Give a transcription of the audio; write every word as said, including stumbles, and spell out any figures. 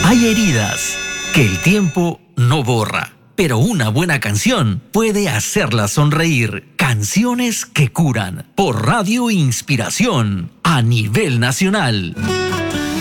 Hay heridas que el tiempo no borra, pero una buena canción puede hacerla sonreír. Canciones que curan por Radio Inspiración a nivel nacional.